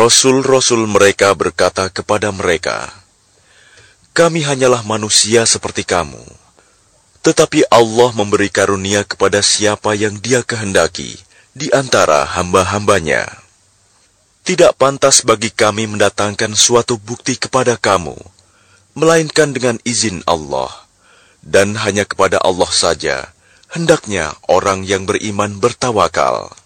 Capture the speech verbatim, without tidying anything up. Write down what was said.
Rasul-rasul mereka berkata kepada mereka, "Kami hanyalah manusia seperti kamu, tetapi Allah memberi karunia kepada siapa yang Dia kehendaki di antara hamba-hambanya. Tidak pantas bagi kami mendatangkan suatu bukti kepada kamu, melainkan dengan izin Allah, dan hanya kepada Allah saja hendaknya orang yang beriman bertawakal."